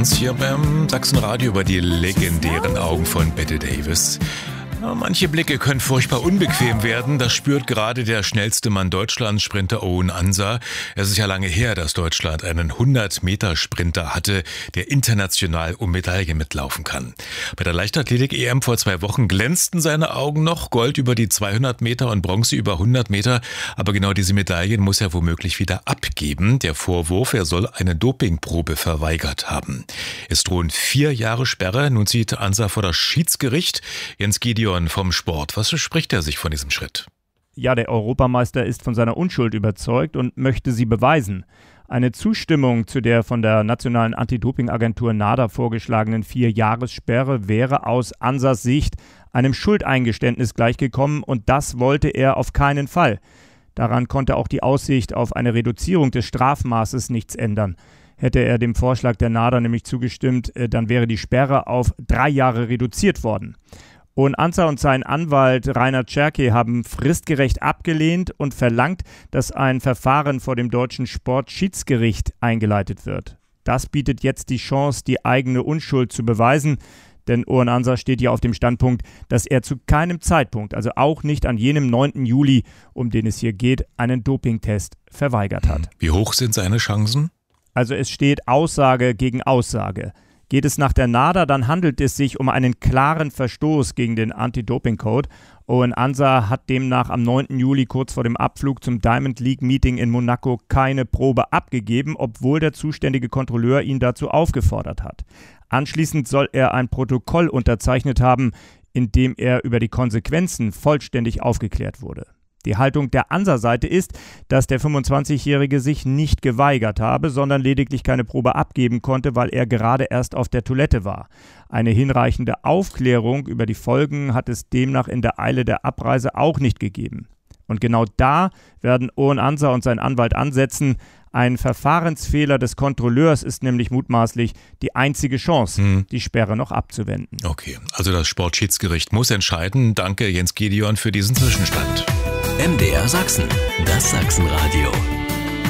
Sachsens hier beim Sachsenradio über die legendären Augen von Bette Davis. Manche Blicke können furchtbar unbequem werden. Das spürt gerade der schnellste Mann Deutschlands, Sprinter Owen Ansa. Es ist ja lange her, dass Deutschland einen 100-Meter-Sprinter hatte, der international um Medaillen mitlaufen kann. Bei der Leichtathletik-EM vor 2 Wochen glänzten seine Augen noch. Gold über die 200 Meter und Bronze über 100 Meter. Aber genau diese Medaillen muss er womöglich wieder abgeben. Der Vorwurf, er soll eine Dopingprobe verweigert haben. Es drohen 4 Jahre Sperre. Nun zieht Ansa vor das Schiedsgericht. Jens Gideon vom Sport. Was verspricht er sich von diesem Schritt? Ja, der Europameister ist von seiner Unschuld überzeugt und möchte sie beweisen. Eine Zustimmung zu der von der nationalen Anti-Doping-Agentur NADA vorgeschlagenen 4-Jahressperre wäre aus Ansas Sicht einem Schuldeingeständnis gleichgekommen und das wollte er auf keinen Fall. Daran konnte auch die Aussicht auf eine Reduzierung des Strafmaßes nichts ändern. Hätte er dem Vorschlag der NADA nämlich zugestimmt, dann wäre die Sperre auf 3 Jahre reduziert worden. Owen Ansa und sein Anwalt Rainer Czerke haben fristgerecht abgelehnt und verlangt, dass ein Verfahren vor dem deutschen Sportschiedsgericht eingeleitet wird. Das bietet jetzt die Chance, die eigene Unschuld zu beweisen, denn Owen Ansa steht ja auf dem Standpunkt, dass er zu keinem Zeitpunkt, also auch nicht an jenem 9. Juli, um den es hier geht, einen Dopingtest verweigert hat. Wie hoch sind seine Chancen? Also es steht Aussage gegen Aussage. Geht es nach der NADA, dann handelt es sich um einen klaren Verstoß gegen den Anti-Doping-Code. Owen Ansa hat demnach am 9. Juli kurz vor dem Abflug zum Diamond League Meeting in Monaco keine Probe abgegeben, obwohl der zuständige Kontrolleur ihn dazu aufgefordert hat. Anschließend soll er ein Protokoll unterzeichnet haben, in dem er über die Konsequenzen vollständig aufgeklärt wurde. Die Haltung der Ansa-Seite ist, dass der 25-Jährige sich nicht geweigert habe, sondern lediglich keine Probe abgeben konnte, weil er gerade erst auf der Toilette war. Eine hinreichende Aufklärung über die Folgen hat es demnach in der Eile der Abreise auch nicht gegeben. Und genau da werden Owen Ansa und sein Anwalt ansetzen. Ein Verfahrensfehler des Kontrolleurs ist nämlich mutmaßlich die einzige Chance, die Sperre noch abzuwenden. Okay, also das Sportschiedsgericht muss entscheiden. Danke Jens Gideon für diesen Zwischenstand. MDR Sachsen, das Sachsenradio.